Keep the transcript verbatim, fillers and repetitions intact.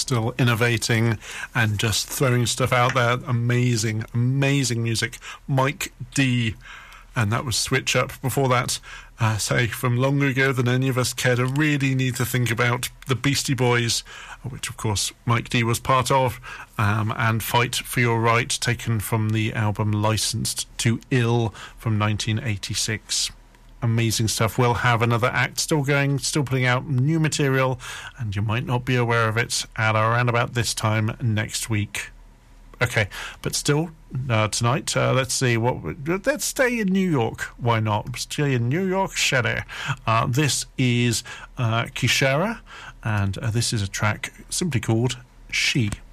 still innovating and just throwing stuff out there. Amazing, amazing music. Mike D, and that was Switch Up. Before that, uh, say, from longer ago than any of us care to really need to think about, the Beastie Boys, which of course Mike D was part of, um, and Fight for Your Right, taken from the album Licensed to Ill from nineteen eighty-six. Amazing stuff. We'll have another act still going, still putting out new material, and you might not be aware of it at around about this time next week. Okay, but still, uh, tonight, uh, let's see, what. let's stay in New York. Why not? Stay in New York City. Uh, this is uh, Kishara, and uh, this is a track simply called She.